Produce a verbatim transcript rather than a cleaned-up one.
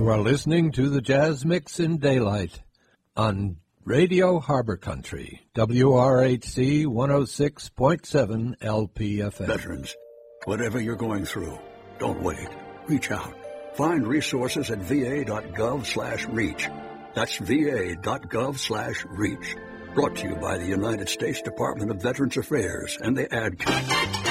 You are listening to the Jazz Mix in Daylight on Radio Harbor Country, W R H C one oh six point seven L P F M. Veterans, whatever you're going through, don't wait. Reach out. Find resources at va.gov slash reach. That's va.gov slash reach. Brought to you by the United States Department of Veterans Affairs and the Ad Council.